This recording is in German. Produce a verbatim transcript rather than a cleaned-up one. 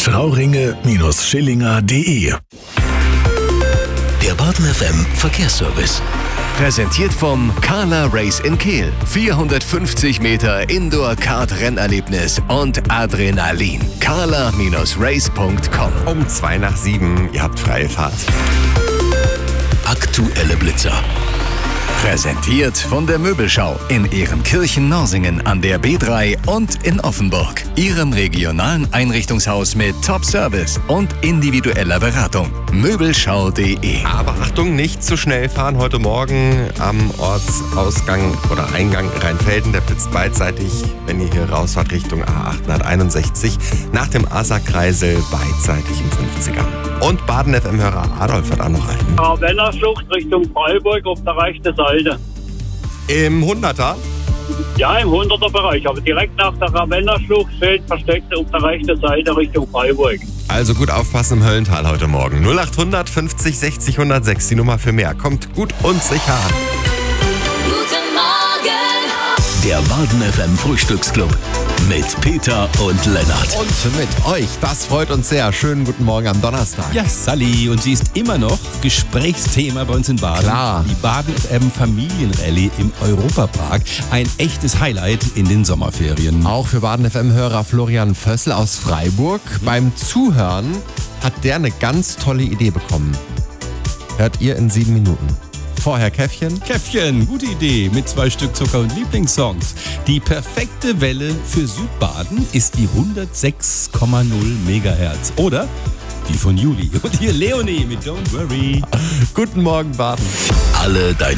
trauringe Schillinger punkt de. Der Baden F M Verkehrsservice. Präsentiert vom Carla Race in Kehl. vierhundertfünfzig Meter Indoor-Kart-Rennerlebnis und Adrenalin. carla Race punkt com. Um zwei nach sieben, ihr habt freie Fahrt. Aktuelle Blitzer. Präsentiert von der Möbelschau in Ehrenkirchen-Norsingen an der B drei und in Offenburg. Ihrem regionalen Einrichtungshaus mit Top-Service und individueller Beratung. Möbelschau punkt de. Aber Achtung, nicht zu schnell fahren. Heute Morgen am Ortsausgang oder Eingang Rheinfelden, der blitzt beidseitig, wenn ihr hier rausfahrt Richtung A achthunderteinundsechzig, nach dem Asser-Kreisel beidseitig im fünfziger. Und Baden F M-Hörer Adolf hat auch noch einen. Ravenna-Schlucht Richtung Freiburg auf der rechten Seite. Im hunderter? Ja, im hunderter Bereich, aber direkt nach der Ravenna-Schlucht steht versteckt auf der rechten Seite Richtung Freiburg. Also gut aufpassen im Höllental heute Morgen. null achthundert fünfzig sechzig hundertsechs, die Nummer für mehr. Kommt gut und sicher an. Guten Morgen! Der Baden F M Frühstücksclub mit Peter und Lennart. Und mit euch, das freut uns sehr. Schönen guten Morgen am Donnerstag. Ja, Sally, und sie ist immer noch Gesprächsthema bei uns in Baden. Klar. Die Baden F M Familienrallye im Europapark. Ein echtes Highlight in den Sommerferien. Auch für Baden F M-Hörer Florian Vössl aus Freiburg. Beim Zuhören hat der eine ganz tolle Idee bekommen. Hört ihr in sieben Minuten. Vorher Käffchen. Käffchen, gute Idee, mit zwei Stück Zucker und Lieblingssongs. Die perfekte Welle für Südbaden ist die hundertsechs Komma null Megahertz. Oder die von Juli. Und hier Leonie mit Don't Worry. Guten Morgen, Baden. Alle deine